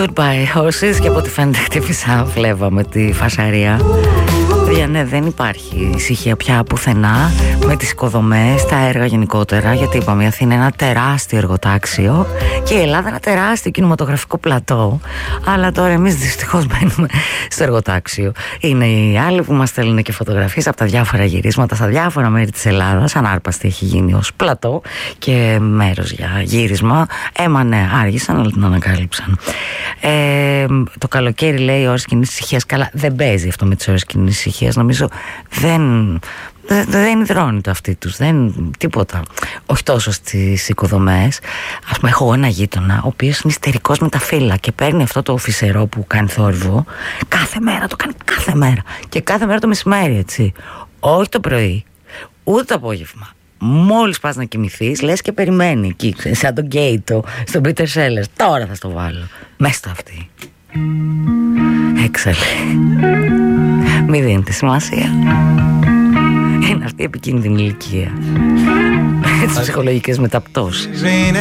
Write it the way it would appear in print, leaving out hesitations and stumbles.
Goodbye horses. Και από ό,τι φαίνεται χτύπησα φλέβα με τη φασαρία. Ναι, δεν υπάρχει ησυχία πια πουθενά με τις οικοδομές, τα έργα γενικότερα. Γιατί είπαμε, η Αθήνα είναι ένα τεράστιο εργοτάξιο και η Ελλάδα ένα τεράστιο κινηματογραφικό πλατό. Αλλά τώρα εμείς δυστυχώς μένουμε στο εργοτάξιο. Είναι οι άλλοι που μας στέλνουν και φωτογραφίες από τα διάφορα γυρίσματα στα διάφορα μέρη της Ελλάδας. Ανάρπαστη έχει γίνει ως πλατό και μέρος για γύρισμα. Ναι, άργησαν, αλλά την ανακάλυψαν. Το καλοκαίρι, λέει, ώρες κοινής ησυχίας. Καλά, δεν παίζει αυτό με τις ώρες κοινής ησυχίας. Νομίζω δεν υδρώνεται αυτή τους, δεν τίποτα. Όχι τόσο στις οικοδομές. Ας πούμε, έχω ένα γείτονα ο οποίος είναι ιστερικός με τα φύλλα και παίρνει αυτό το φυσερό που κάνει θόρυβο κάθε μέρα, το κάνει κάθε μέρα. Και κάθε μέρα το μεσημέρι, έτσι. Όχι το πρωί, ούτε το απόγευμα. Μόλις πας να κοιμηθείς, λες και περιμένει εκεί, σαν τον Γκέιτο στον Peter Sellers. Τώρα θα στο βάλω μέσα στο αυτή. Έξαλλη. Μη δίνετε σημασία. Είναι αυτή η επικίνδυνη ηλικία. Τις ψυχολογικές μεταπτώσεις.